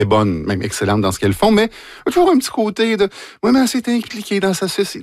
bonnes, même excellentes dans ce qu'elles font, mais il y a toujours un petit côté de « Oui, mais elle s'est impliquée dans sa société. »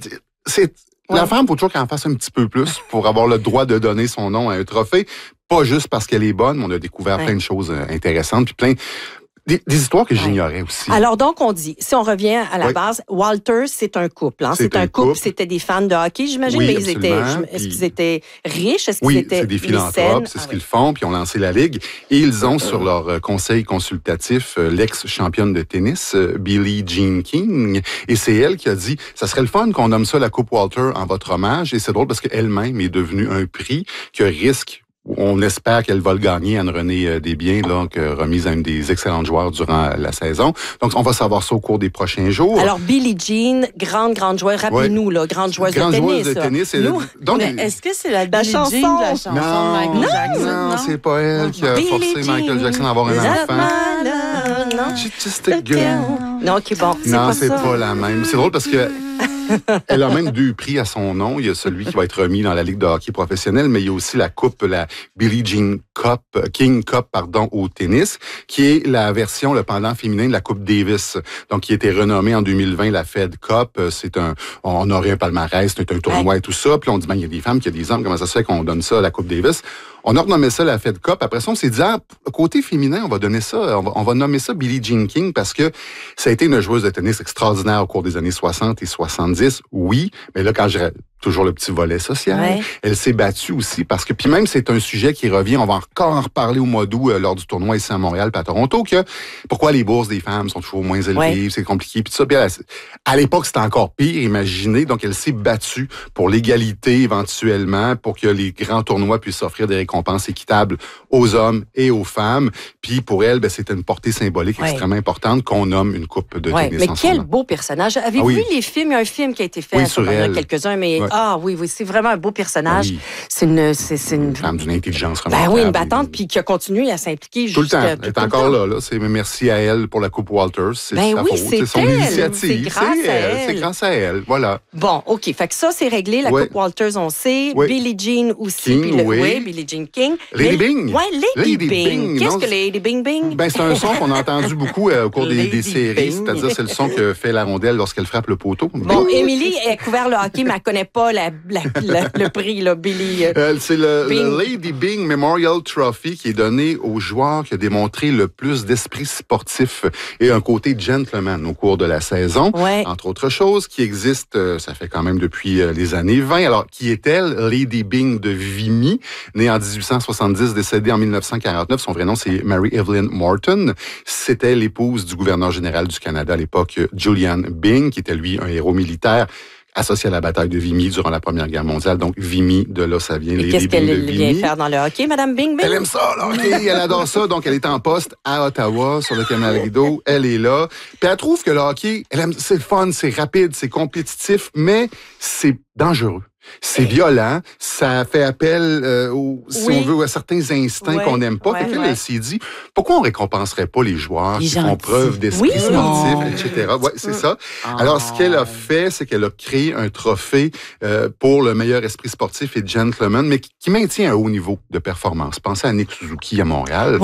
La femme, il faut toujours qu'elle en fasse un petit peu plus pour avoir le droit de donner son nom à un trophée. Pas juste parce qu'elle est bonne, mais on a découvert plein de choses intéressantes, puis plein des histoires que j'ignorais aussi. Alors donc, on dit, si on revient à la base, Walters, c'est un couple. Hein? C'est un couple, c'était des fans de hockey, j'imagine, mais est-ce qu'ils étaient riches? Est-ce qu'ils étaient c'est des philanthropes, c'est ce qu'ils font, puis ils ont lancé la Ligue. Et ils ont sur leur conseil consultatif l'ex-championne de tennis, Billie Jean King. Et c'est elle qui a dit, ça serait le fun qu'on nomme ça la Coupe Walter en votre hommage. Et c'est drôle parce qu'elle-même est devenue un prix que risque. On espère qu'elle va le gagner, Anne-Renée Desbiens, là, remise à une des excellentes joueurs durant la saison. Donc, on va savoir ça au cours des prochains jours. Alors, Billie Jean, grande joueuse, rappelez-nous, là, grande joueuse de tennis. Donc, mais est-ce que c'est la Billie Jean de la chanson de Michael Jackson? Non, c'est pas elle qui a forcé Michael Jackson à avoir un enfant. Non. Just a girl. Non, OK, bon. Non, c'est pas la même. C'est drôle parce que elle a même 2 prix à son nom. Il y a celui qui va être remis dans la Ligue de hockey professionnelle, mais il y a aussi la coupe, la Billie Jean King Cup, au tennis, qui est la version, le pendant féminin de la Coupe Davis. Donc, qui a été renommée en 2020 la Fed Cup. On aurait un palmarès, c'est un tournoi et tout ça. Puis on dit, il y a des femmes, il y a des hommes, comment ça se fait qu'on donne ça à la Coupe Davis? On a renommé ça la Fed Cup. Après ça, on s'est dit, côté féminin, on va donner ça, on va nommer ça Billie Jean King parce que ça a été une joueuse de tennis extraordinaire au cours des années 60 et 70. Oui, mais là, quand toujours le petit volet social. Elle s'est battue aussi parce que, puis même c'est un sujet qui revient, on va encore en reparler au mois d'août lors du tournoi ici à Montréal puis à Toronto, que pourquoi les bourses des femmes sont toujours moins élevées, c'est compliqué, puis tout ça. Puis à l'époque, c'était encore pire, imaginez. Donc, elle s'est battue pour l'égalité éventuellement, pour que les grands tournois puissent offrir des récompenses équitables aux hommes et aux femmes. Puis pour elle, c'était une portée symbolique extrêmement importante qu'on nomme une coupe de tennis. Mais quel beau personnage. Avez-vous vu les films? Il y a un film qui a été fait, sur il y en a quelques-uns, mais oui, c'est vraiment un beau personnage. C'est une femme d'une intelligence remarquable. Une battante, puis qui a continué à s'impliquer tout le temps. Elle est encore là. Merci à elle pour la Coupe Walters. C'est sa faute. C'est son initiative. C'est grâce à elle. Voilà. Bon, OK. Fait que ça, c'est réglé. La Coupe Walters, on sait. Billie Jean aussi. Billie Jean King. Lady Bing. Oui, Lady Bing. Qu'est-ce que Lady Bing Bing? C'est un son qu'on a entendu beaucoup au cours des séries. C'est-à-dire, c'est le son que fait la rondelle lorsqu'elle frappe le poteau. Bon, Émilie a couvert le hockey, mais elle ne connaît pas le prix, là, Billie. C'est le Lady Bing Memorial Trophy qui est donné au joueur qui a démontré le plus d'esprit sportif et un côté gentleman au cours de la saison. Entre autres choses, qui existe, ça fait quand même depuis les années 20. Alors, qui est-elle? Lady Bing de Vimy, née en 1870, décédée en 1949. Son vrai nom, c'est Mary Evelyn Morton. C'était l'épouse du gouverneur général du Canada à l'époque, Julian Byng, qui était, lui, un héros militaire associé à la bataille de Vimy durant la Première Guerre mondiale. Donc, Vimy, de là, ça vient. Et qu'est-ce qu'elle vient faire dans le hockey, Mme Bing Bing? Elle aime ça, le hockey. Elle adore ça. Donc, elle est en poste à Ottawa, sur le canal Rideau. Elle est là. Puis, elle trouve que le hockey, c'est le fun, c'est rapide, c'est compétitif, mais c'est dangereux. C'est violent, ça fait appel, si on veut, à certains instincts qu'on n'aime pas. Elle s'est dit, pourquoi on récompenserait pas les joueurs qui font preuve d'esprit sportif, etc. C'est ça. Alors, ce qu'elle a fait, c'est qu'elle a créé un trophée pour le meilleur esprit sportif et gentleman, mais qui maintient un haut niveau de performance. Pensez à Nick Suzuki à Montréal.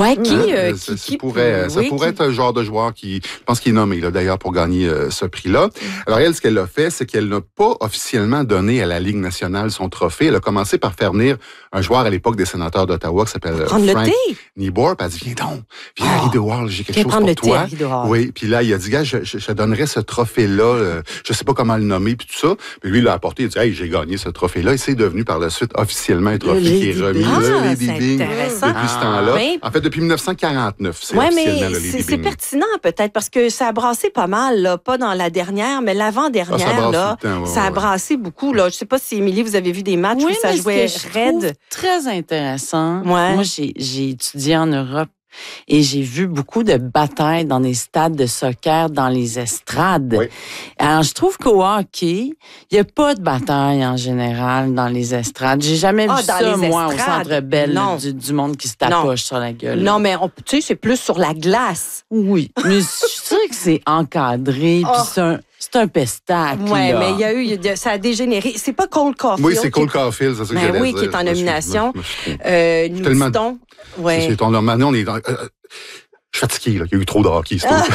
Ça pourrait être un genre de joueur je pense qu'il est nommé, là, d'ailleurs, pour gagner ce prix-là. Alors, elle, ce qu'elle a fait, c'est qu'elle n'a pas officiellement donné à la Ligue nationale son trophée. Elle a commencé par faire venir un joueur à l'époque des sénateurs d'Ottawa qui s'appelle Frank Nieboer. Puis elle dit, viens à Rideau Hall, j'ai quelque chose pour toi. Oui, puis là, il a dit, gars, je donnerais ce trophée-là, je sais pas comment le nommer, puis tout ça. Puis lui, il l'a apporté, il a dit, hey, j'ai gagné ce trophée-là. Et c'est devenu par la suite officiellement un trophée qui est remis, le Lady Bing, depuis ce temps-là. En fait, depuis 1949, c'est officiellement le Lady Bing. C'est pertinent peut-être, parce que ça a brassé pas mal, là, pas dans la dernière, mais l'avant-dernière, ça a brassé beaucoup. Là. Je sais pas si Émilie, vous avez vu des matchs où ça jouait raide. Très intéressant. Moi, j'ai étudié en Europe et j'ai vu beaucoup de batailles dans les stades de soccer, dans les estrades. Alors, je trouve qu'au hockey, il n'y a pas de bataille en général dans les estrades. J'ai jamais vu ça, moi, au Centre Bell, du monde qui se tapoche sur la gueule. Non, mais tu sais, c'est plus sur la glace. Oui, mais je suis sûre que c'est encadré, puis c'est un pestacle. Oui, mais ça a dégénéré. C'est pas Cole Caulfield. Oui, c'est Cole Caulfield, c'est ça que j'allais dire. Oui, qui est en nomination. Nous dit-on. C'est ton nom. On est dans... Je suis fatigué, là. Il y a eu trop de hockey.